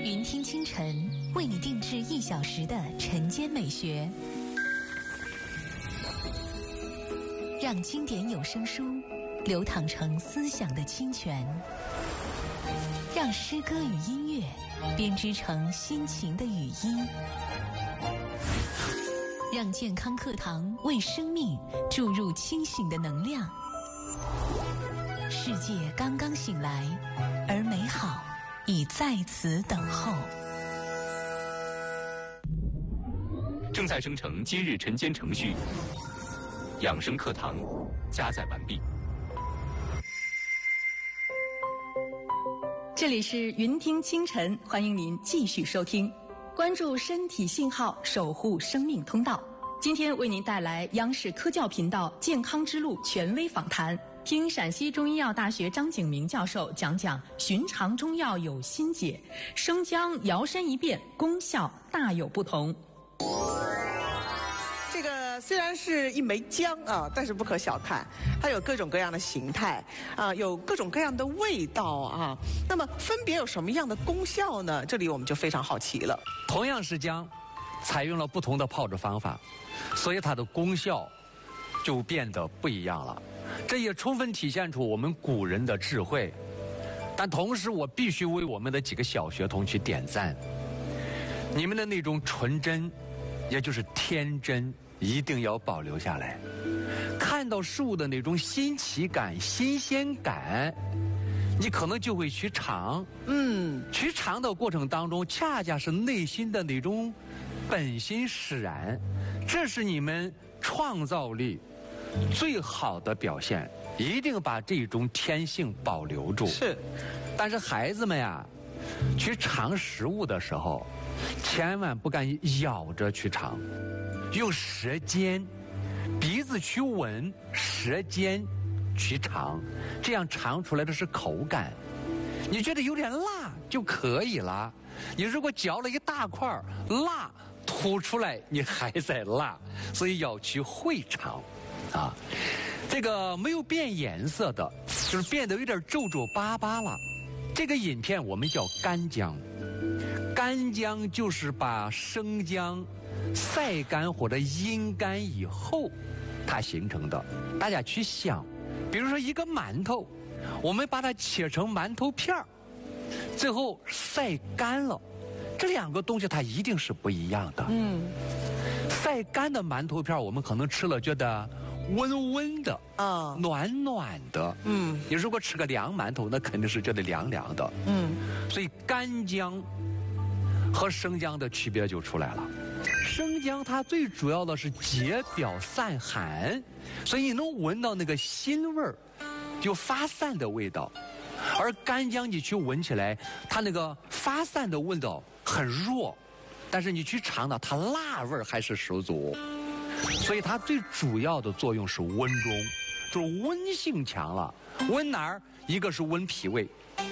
云听清晨为你定制1小时的晨间美学，让经典有声书流淌成思想的清泉，让诗歌与音乐编织成心情的语音，让健康课堂为生命注入清醒的能量。世界刚刚醒来，而美好已在此等候。 正在生成今日晨间程序，养生课堂加载完毕。 这里是云听清晨，欢迎您继续收听，关注身体信号，守护生命通道。今天为您带来央视科教频道健康之路权威访谈，听陕西中医药大学张景明教授讲讲寻常中药有新解，生姜摇身一变，功效大有不同。 这个虽然是一枚姜啊，但是不可小看，它有各种各样的形态啊，有各种各样的味道啊。那么分别有什么样的功效呢？这里我们就非常好奇了。 同样是姜，采用了不同的泡制方法，所以它的功效就变得不一样了。这也充分体现出我们古人的智慧。但同时我必须为我们的几个小学童去点赞，你们的那种纯真，也就是天真，一定要保留下来。看到事物的那种新奇感、新鲜感，你可能就会去尝。去尝的过程当中，恰恰是内心的那种本心使然，这是你们创造力最好的表现。一定把这种天性保留住。 是， 但是孩子们呀，去尝食物的时候，千万不敢咬着去尝，用舌尖、鼻子去闻，舌尖去尝，这样尝出来的是口感。你觉得有点辣就可以了。你如果嚼了一大块辣，吐出来你还在辣，所以要去会尝啊。这个没有变颜色的，就是变得有点皱皱巴巴了，这个饮片我们叫干姜。干姜就是把生姜晒干或者阴干以后它形成的。大家去想，比如说一个馒头，我们把它切成馒头片儿，最后晒干了，这两个东西它一定是不一样的。晒干的馒头片我们可能吃了觉得温温的啊，暖暖的。你如果吃个凉馒头，那肯定是觉得凉凉的。所以干姜和生姜的区别就出来了。生姜它最主要的是解表散寒，所以你能闻到那个辛味儿，就发散的味道。而干姜你去闻起来，它那个发散的味道很弱，但是你去尝到它辣味还是十足。所以它最主要的作用是温中，就是温性强了。温哪儿？一个是温脾胃，